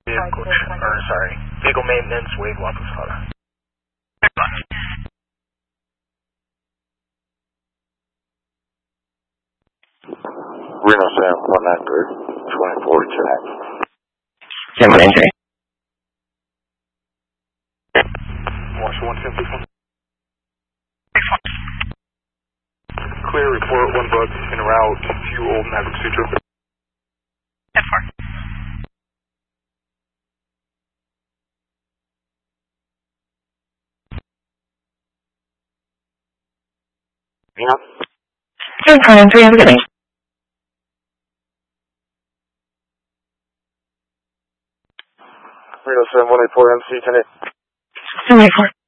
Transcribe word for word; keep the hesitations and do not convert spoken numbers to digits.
Vehicle, or sorry, vehicle maintenance, Wade Wampus, Florida. Reno Sam one hundred, twenty-four tonight. Sam one hundred. Marshall one ten, please. Clear, report one bug en route to Old Maverick Sutro. ten four. Reno? Hey, Brian, three, have a good night. Reno Sam one eight four, M C ten eight. Seven eight four.